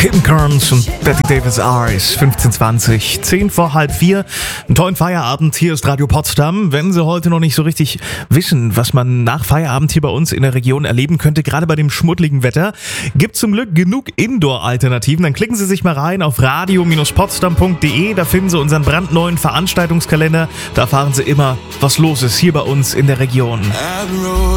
Kim Carnes und Betty Davis Eyes, 15:20, 10 vor halb 4. Einen tollen Feierabend, hier ist Radio Potsdam. Wenn Sie heute noch nicht so richtig wissen, was man nach Feierabend hier bei uns in der Region erleben könnte, gerade bei dem schmuddeligen Wetter, gibt zum Glück genug Indoor-Alternativen. Dann klicken Sie sich mal rein auf radio-potsdam.de, da finden Sie unseren brandneuen Veranstaltungskalender. Da erfahren Sie immer, was los ist hier bei uns in der Region.